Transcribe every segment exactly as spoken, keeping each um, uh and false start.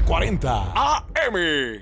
cuarenta A M.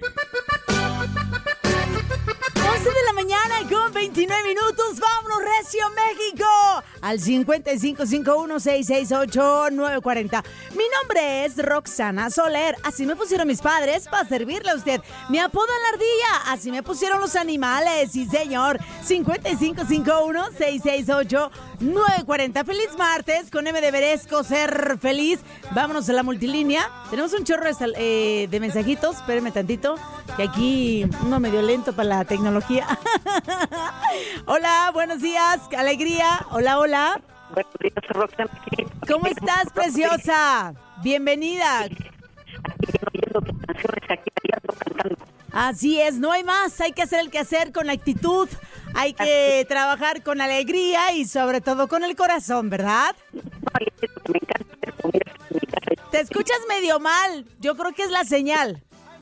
once de la mañana con veintinueve minutos. ¡Vámonos, Recio México! Al cincuenta y cinco cincuenta y uno sesenta y seis ocho nueve cuarenta. Mi nombre es Roxana Soler. Así me pusieron mis padres para servirle a usted. Me apodan la ardilla. Así me pusieron los animales. Sí, señor. cincuenta y cinco cincuenta y uno sesenta y seis ocho nueve cuarenta. Feliz martes con M de Veresco, ser feliz. Vámonos a la multilínea. Tenemos un chorro de, sal- eh, de mensajitos. Espérenme tantito, que aquí uno medio lento para la tecnología. Hola, buenos días, alegría. Hola, hola. Buenos días, Roxana. ¿Cómo estás, preciosa? Bienvenida. Aquí oyendo tus canciones, aquí ando cantando. Así es, no hay más. Hay que hacer el quehacer con actitud. Hay que trabajar con alegría y sobre todo con el corazón, ¿verdad? No, y es lo que me encanta hacer comida en mi casa. Te escuchas medio mal. Yo creo que es la señal.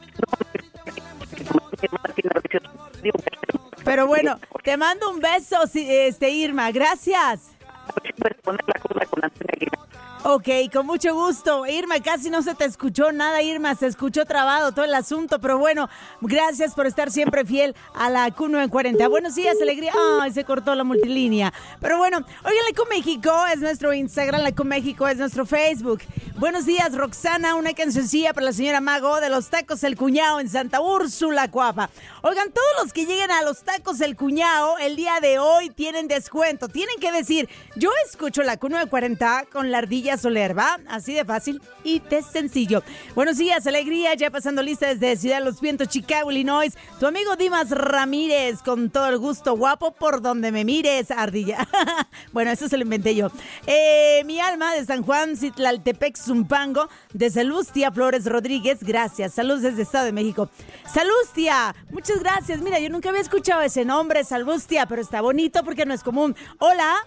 Pero bueno, te mando un beso, sí, este, Irma. Gracias. Puedes poner la cosa con Antonio Aguilar. Ok, con mucho gusto. Irma, casi no se te escuchó nada, Irma. Se escuchó trabado todo el asunto, pero bueno, gracias por estar siempre fiel a la Q novecientos cuarenta. Buenos días, alegría. Ay, se cortó la multilínea. Pero bueno, oigan, la Q México es nuestro Instagram, la Q México es nuestro Facebook. Buenos días, Roxana, una cancioncilla para la señora Mago de los Tacos El Cuñao en Santa Úrsula, Coapa. Oigan, todos los que lleguen a los Tacos El Cuñao el día de hoy tienen descuento. Tienen que decir, yo escucho la Q novecientos cuarenta con la ardilla Soler, ¿va? Así de fácil y de sencillo. Buenos días, alegría, ya pasando lista desde Ciudad de los Vientos, Chicago, Illinois. Tu amigo Dimas Ramírez, con todo el gusto, guapo por donde me mires, ardilla. Bueno, eso se lo inventé yo. Eh, mi alma de San Juan, Citlaltepec, Zumpango, de Salustia Flores Rodríguez, gracias. Saludos desde Estado de México. Salustia, muchas gracias. Mira, yo nunca había escuchado ese nombre, Salustia, pero está bonito porque no es común. Hola.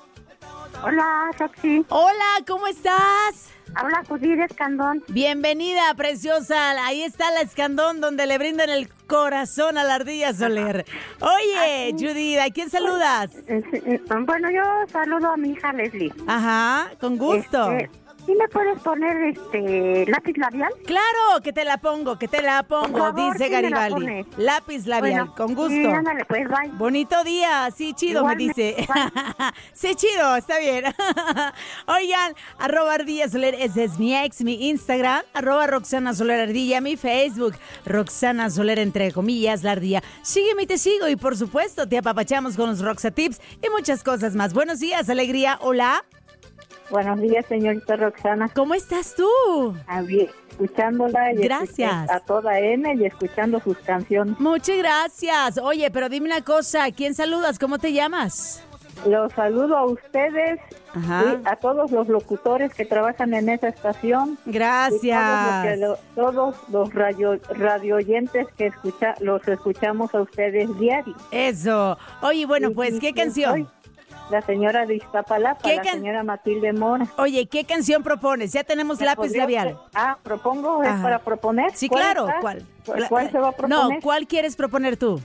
Hola, Roxy. Hola, ¿cómo estás? Habla Judith Escandón. Bienvenida, preciosa. Ahí está la Escandón donde le brindan el corazón a la ardilla Soler. Oye, Judith, ¿a quién saludas? Eh, eh, Bueno, yo saludo a mi hija Leslie. Ajá, con gusto. Este, ¿Sí me puedes poner este lápiz labial? Claro, que te la pongo, que te la pongo, Por favor, dice ¿sí me la Garibaldi. pones? Lápiz labial, Bueno, con gusto. Sí, ándale, pues, bye. Bonito día, sí, chido, Igual me dice. me- Sí, chido, está bien. Oigan, arroba Ardilla Soler, ese es mi ex, mi Instagram, arroba Roxana Soler Ardilla, mi Facebook, Roxana Soler, entre comillas, la ardilla. Sígueme y te sigo, y por supuesto, te apapachamos con los Roxa Tips y muchas cosas más. Buenos días, alegría, hola. Buenos días, señorita Roxana. ¿Cómo estás tú? Ah, bien, escuchándola y Gracias. escuch- a toda N y escuchando sus canciones. Muchas gracias. Oye, pero dime una cosa, ¿quién saludas? ¿Cómo te llamas? Los saludo a ustedes Ajá. y a todos los locutores que trabajan en esa estación. Gracias. Y todos los, que lo- todos los radio, radio oyentes que escucha, los escuchamos a ustedes diario. Eso. Oye, bueno, Y- pues, y ¿qué quién canción? soy? La señora de Iztapalapa, ¿Qué la can- señora Matilde Mora. Oye, ¿qué canción propones? Ya tenemos ¿Me lápiz podría labial. usted- Ah, propongo, ¿es Ajá. para proponer? Sí, ¿Cuál claro. está? ¿Cuál? ¿Cuál, cuál se va a No, proponer? ¿cuál quieres proponer tú?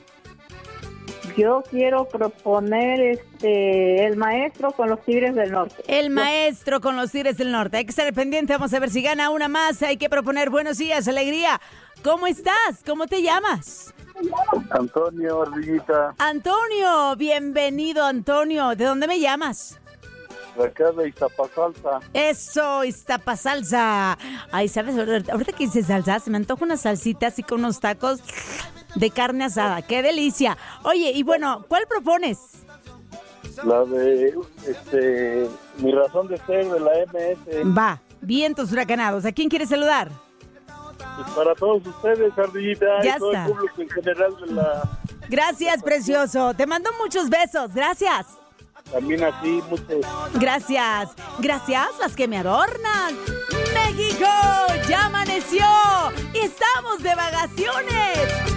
Yo quiero proponer este El Maestro con los Tigres del Norte. El Yo- maestro con los Tigres del Norte. Hay que estar pendiente, vamos a ver si gana una más. Hay que proponer buenos días, alegría. ¿Cómo estás? ¿Cómo te llamas? Antonio, Ardillita, Antonio, bienvenido, Antonio. ¿De dónde me llamas? de acá de Iztapasalsa. Eso, Iztapa salsa. Ay, ¿sabes? Ahorita que dices salsa, se me antoja una salsita así con unos tacos de carne asada. ¡Qué delicia! Oye, y bueno, ¿cuál propones? La de, este, Mi Razón de Ser de la M S. Va, vientos huracanados. ¿A quién quieres saludar? Pues para todos ustedes, Ardillita, Ya y todo está. el público en general de la... Gracias, precioso. Te mando muchos besos. Gracias. También así, muchos... Gracias. Gracias, las que me adornan. México, ya amaneció y estamos de vacaciones.